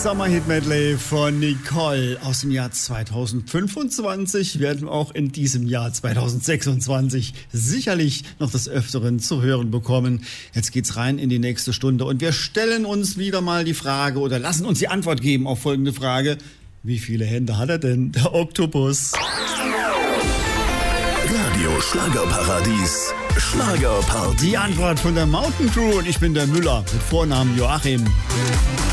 Summer Hit Medley von Nicole aus dem Jahr 2025 werden wir auch in diesem Jahr 2026 sicherlich noch des Öfteren zu hören bekommen. Jetzt geht's rein in die nächste Stunde und wir stellen uns wieder mal die Frage oder lassen uns die Antwort geben auf folgende Frage. Wie viele Hände hat er denn, der Oktopus? Radio Schlagerparadies. Schlagerparty. Die Antwort von der Mountain Crew und ich bin der Müller mit Vornamen Joachim.